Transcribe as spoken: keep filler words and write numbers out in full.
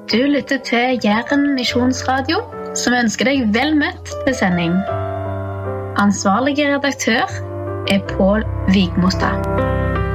Du lytter til Jæren Misjonsradio, som ønsker deg vel møtt til sending. Ansvarlige redaktør er Pål Vigmostad.